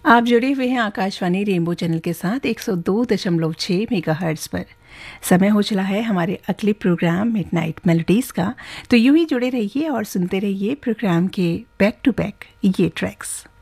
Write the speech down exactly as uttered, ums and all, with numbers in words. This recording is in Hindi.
आप जुड़े हुए हैं आकाशवाणी रेनबो चैनल के साथ एक सौ दो दशमलव छह मेगाहर्ट्ज़ पर। समय हो चला है हमारे अगले प्रोग्राम मिडनाइट मेलोडीज़ का, तो यूं ही जुड़े रहिए और सुनते रहिए प्रोग्राम के बैक टू बैक ये ट्रैक्स।